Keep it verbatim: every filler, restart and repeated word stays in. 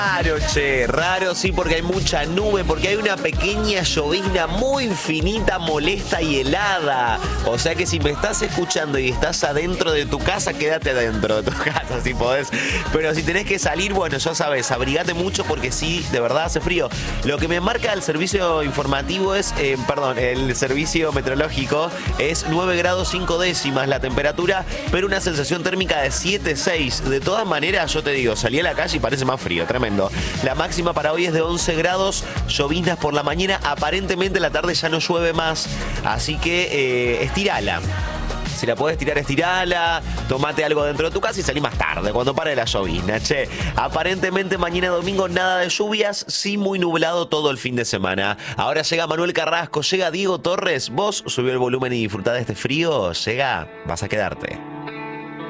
Raro, che, raro, sí, porque hay mucha nube, porque hay una pequeña llovizna muy finita, molesta y helada. O sea que si me estás escuchando y estás adentro de tu casa, quédate adentro de tu casa si podés. Pero si tenés que salir, bueno, ya sabes, abrigate mucho porque sí, de verdad hace frío. Lo que me marca el servicio informativo es, eh, perdón, el servicio meteorológico es nueve grados cinco décimas la temperatura, pero una sensación térmica de siete seis. De todas maneras, yo te digo, salí a la calle y parece más frío, tremendo. La máxima para hoy es de once grados, lloviznas por la mañana, aparentemente la tarde ya no llueve más, así que eh, estirala. Si la podés tirar, estirala, tomate algo dentro de tu casa y salí más tarde, cuando pare la llovizna, che. Aparentemente mañana domingo nada de lluvias, sí muy nublado todo el fin de semana. Ahora llega Manuel Carrasco, llega Diego Torres. Vos subí el volumen y disfrutá de este frío, llega, vas a quedarte.